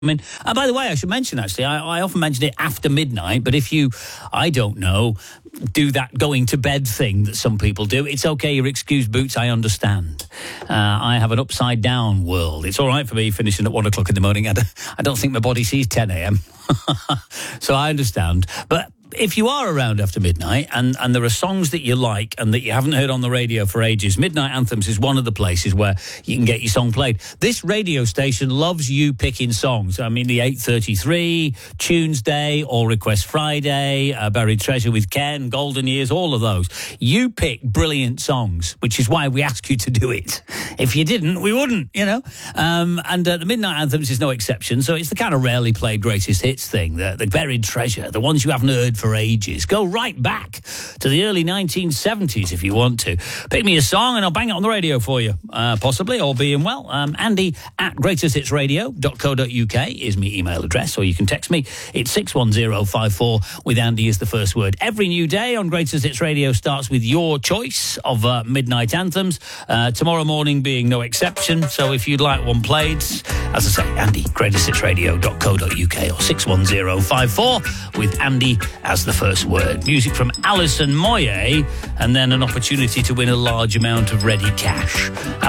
I mean, and by the way, I should mention, actually, I often mention it after midnight, but if you, I don't know, do that going to bed thing that some people do, it's okay, you're excused, Boots, I understand. I have an upside down world. It's all right for me finishing at 1 o'clock in the morning. I don't think my body sees 10 a.m. So I understand. But if you are around after midnight and there are songs that you like and that you haven't heard on the radio for ages, Midnight Anthems is one of the places where you can get your song played. This radio station loves you picking songs. I mean, the 8:33, Tuesday, All Request Friday, Buried Treasure with Ken, Golden Years, all of those. You pick brilliant songs, which is why we ask you to do it. If you didn't, we wouldn't, you know. And the Midnight Anthems is no exception. So it's the kind of rarely played greatest hits thing, the buried treasure, the ones you haven't heard for ages. Go right back to the early 1970s if you want to. Pick me a song and I'll bang it on the radio for you. Possibly, all being well. Andy at greatesthitsradio.co.uk is my email address, or you can text me. It's 61054 with Andy as the first word. Every new day on Greatest Hits Radio starts with your choice of midnight anthems. Tomorrow morning being no exception. So if you'd like one played, as I say, Andy, greatesthitsradio.co.uk or 61054 with Andy as the first word. Music from Alison Moyet, and then an opportunity to win a large amount of ready cash.